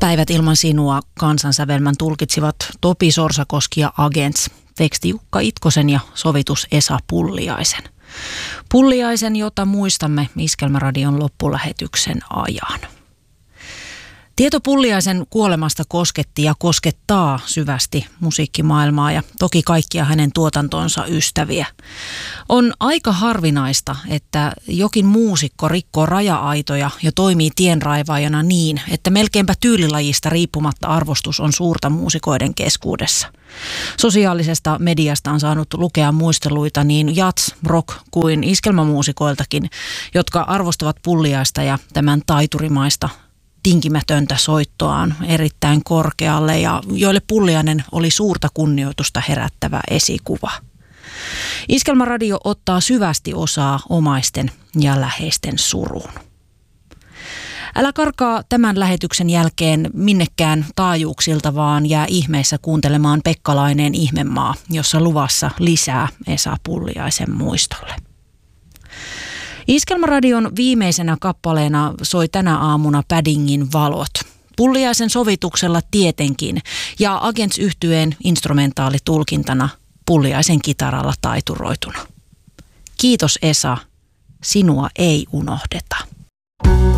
Päivät ilman sinua kansansävelmän tulkitsivat Topi Sorsakoski ja Agents, teksti Jukka Itkosen ja sovitus Esa Pulliaisen. Pulliaisen, jota muistamme Iskelmäradion loppulähetyksen ajan. Tieto Pulliaisen kuolemasta kosketti ja koskettaa syvästi musiikkimaailmaa ja toki kaikkia hänen tuotantonsa ystäviä. On aika harvinaista, että jokin muusikko rikkoo raja-aitoja ja toimii tienraivaajana niin, että melkeinpä tyylilajista riippumatta arvostus on suurta muusikoiden keskuudessa. Sosiaalisesta mediasta on saanut lukea muisteluita niin jats, rock kuin iskelmämuusikoiltakin, jotka arvostavat Pulliaista ja tämän taiturimaista tinkimätöntä soittoaan erittäin korkealle ja joille Pulliainen oli suurta kunnioitusta herättävä esikuva. Iskelmäradio ottaa syvästi osaa omaisten ja läheisten suruun. Älä karkaa tämän lähetyksen jälkeen minnekään taajuuksilta, vaan jää ihmeessä kuuntelemaan Pekka Laineen Ihmemaa, jossa luvassa lisää Esa Pulliaisen muistolle. Iskelmäradion viimeisenä kappaleena soi tänä aamuna Paddingin Valot. Pulliaisen sovituksella tietenkin ja Agents-yhtyeen instrumentaalitulkintana Pulliaisen kitaralla taituroituna. Kiitos Esa, sinua ei unohdeta.